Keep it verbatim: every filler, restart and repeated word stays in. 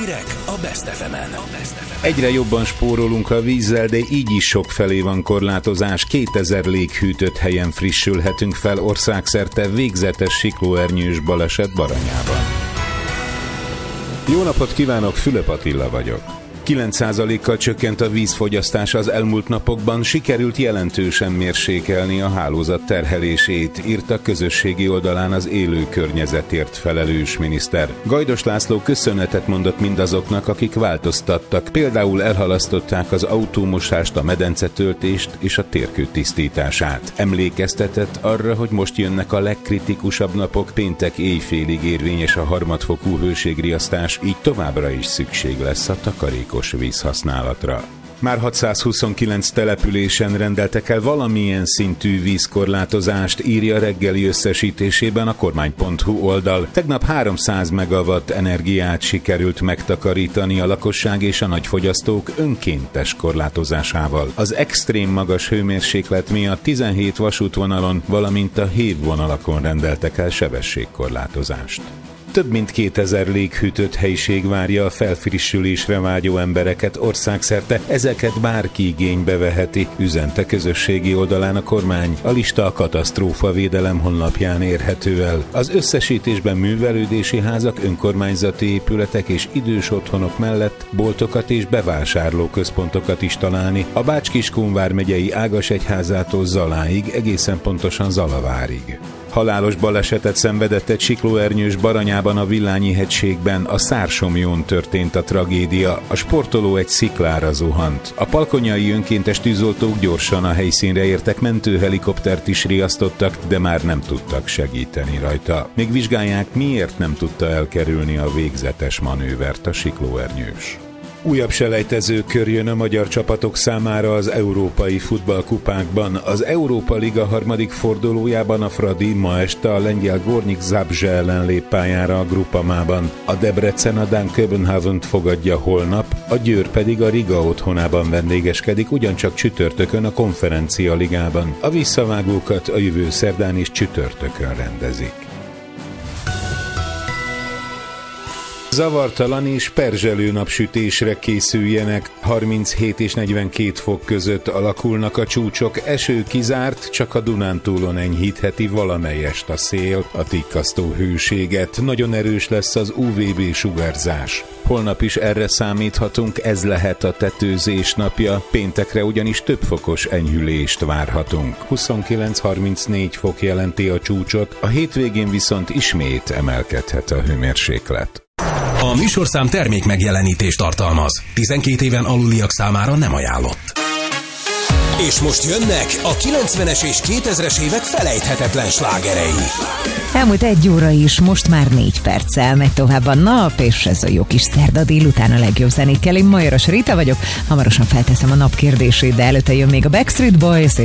Hírek a Best ef emen. Egyre jobban spórolunk a vízzel, de így is sokfelé van korlátozás. kétezer léghűtött helyen frissülhetünk fel országszerte végzetes siklóernyős baleset Baranyában. Jó napot kívánok, Fülöp Attila vagyok. kilenc százalékkal csökkent a vízfogyasztás az elmúlt napokban, sikerült jelentősen mérsékelni a hálózat terhelését, írta közösségi oldalán az élő környezetért felelős miniszter. Gajdos László köszönetet mondott mindazoknak, akik változtattak, például elhalasztották az autómosást, a medencetöltést és a térkő tisztítását. Emlékeztetett arra, hogy most jönnek a legkritikusabb napok, péntek éjfélig érvényes a harmadfokú hőségriasztás, így továbbra is szükség lesz a takarékos vízhasználatra. Már hatszázhuszonkilenc településen rendeltek el valamilyen szintű vízkorlátozást, írja reggeli összesítésében a kormány pont hu oldal. Tegnap háromszáz megawatt energiát sikerült megtakarítani a lakosság és a nagyfogyasztók önkéntes korlátozásával. Az extrém magas hőmérséklet miatt tizenhét vasútvonalon, valamint a hévvonalakon rendeltek el sebességkorlátozást. Több mint kétezer léghűtött helyiség várja a felfrissülésre vágyó embereket országszerte, ezeket bárki igénybe veheti, üzente közösségi oldalán a kormány. A lista a katasztrófavédelem honlapján érhető el. Az összesítésben művelődési házak, önkormányzati épületek és idős otthonok mellett boltokat és bevásárlóközpontokat is találni, a Bács-Kiskun vármegyei Ágasegyházától Zaláig, egészen pontosan Zalavárig. Halálos balesetet szenvedett egy siklóernyős Baranyában a Villányi-hegységben, a Szársomjón történt a tragédia, a sportoló egy sziklára zuhant. A palkonyai önkéntes tűzoltók gyorsan a helyszínre értek, mentőhelikoptert is riasztottak, de már nem tudtak segíteni rajta. Még vizsgálják, miért nem tudta elkerülni a végzetes manővert a siklóernyős. Újabb selejtezőkör jön a magyar csapatok számára az európai futballkupákban. Az Európa Liga harmadik fordulójában a Fradi ma este a lengyel Gornik Zabrze ellen lép pályára a Grupamában. A Debrecen a Dán Köbenhavnt fogadja holnap, a Győr pedig a Riga otthonában vendégeskedik, ugyancsak csütörtökön a Konferencia Ligában. A visszavágókat a jövő szerdán és csütörtökön rendezik. Zavartalan és perzselő napsütésre készüljenek, harminchét és negyvenkét fok között alakulnak a csúcsok, eső kizárt, csak a Dunántúlon enyhítheti valamelyest a szél a tikkasztó hőséget, nagyon erős lesz az u vé bé sugárzás. Holnap is erre számíthatunk, ez lehet a tetőzés napja, péntekre ugyanis több fokos enyhülést várhatunk. huszonkilenc-harmincnégy fok jelenti a csúcsot, a hétvégén viszont ismét emelkedhet a hőmérséklet. A műsorszám termék megjelenítést tartalmaz. tizenkét éven aluliak számára nem ajánlott. És most jönnek a kilencvenes és kétezres évek felejthetetlen slágerei. Elmúlt egy óra is, most már négy perccel megy tovább a nap, és ez a jó kis szerda délután a legjobb zenékkel. Én Majoros Rita vagyok, hamarosan felteszem a nap kérdését, de előtte jön még a Backstreet Boys